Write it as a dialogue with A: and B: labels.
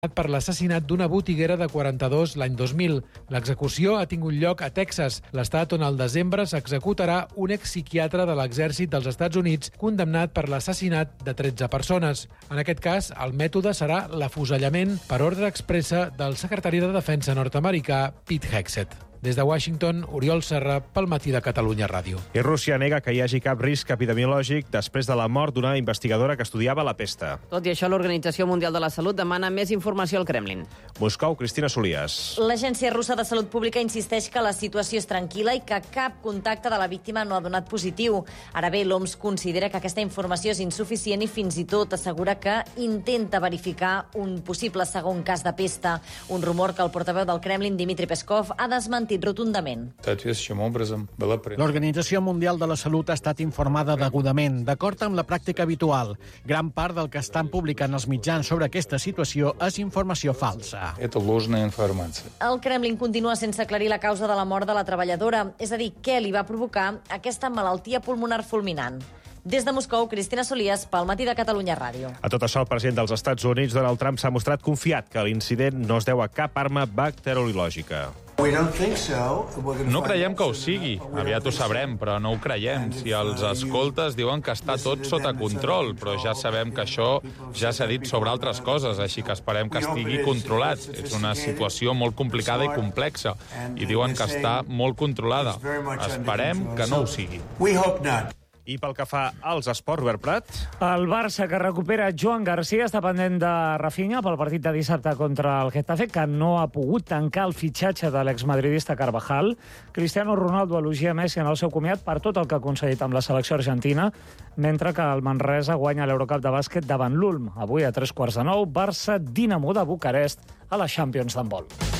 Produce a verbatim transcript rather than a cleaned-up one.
A: per l'assassinat d'una botiguera de quaranta-dos l'any dos mil. L'execució ha tingut lloc a Texas, l'estat on al desembre s'executarà un expsiquiatre de l'exèrcit dels Estats Units condemnat per l'assassinat de tretze persones. En aquest cas, el mètode serà l'afusellament per ordre expressa del secretari de Defensa nord-americà Pete Hegseth. Des de Washington, Oriol Serra, pel Matí de Catalunya Ràdio.
B: I Rússia nega que hi hagi cap risc epidemiològic després de la mort d'una investigadora que estudiava la pesta.
C: Tot i això, l'Organització Mundial de la Salut demana més informació al Kremlin.
B: Moscou, Cristina Solías.
D: L'Agència Russa de Salut Pública insisteix que la situació és tranquil·la i que cap contacte de la víctima no ha donat positiu. Ara bé, l'O M S considera que aquesta informació és insuficient i fins i tot assegura que intenta verificar un possible segon cas de pesta. Un rumor que el portaveu del Kremlin, Dmitry Peskov, ha desmentit rotundament.
E: L'Organització Mundial de la Salut ha estat informada degudament, d'acord amb la pràctica habitual. Gran part del que estan publicant els mitjans sobre aquesta situació és informació falsa.
D: El Kremlin continua sense aclarir la causa de la mort de la treballadora, és a dir, què li va provocar aquesta malaltia pulmonar fulminant. Des de Moscou, Cristina Solías, pel Matí de Catalunya Ràdio.
B: A tot això, el president dels Estats Units, Donald Trump, s'ha mostrat confiat que l'incident no es deu a cap arma bacteriològica.
F: No creiem que ho sigui. Aviat ho sabrem, però no ho creiem. Si els escoltes diuen que està tot sota control, però ja sabem que això ja s'ha dit sobre altres coses, així que esperem que estigui controlat. És una situació molt complicada i complexa, i diuen que està molt controlada. Esperem que no ho sigui.
B: I pel que fa als esports, Robert Prat?
G: El Barça, que recupera Joan Garcia, està pendent de Rafinha pel partit de dissabte contra el Getafe, que no ha pogut tancar el fitxatge de l'exmadridista Carvajal. Cristiano Ronaldo elogia Messi en el seu comiat per tot el que ha aconseguit amb la selecció argentina, mentre que el Manresa guanya l'Eurocup de bàsquet davant l'Ulm. Avui a tres quarts de nou, Barça-Dinamo de Bucarest a la Champions d'handbol.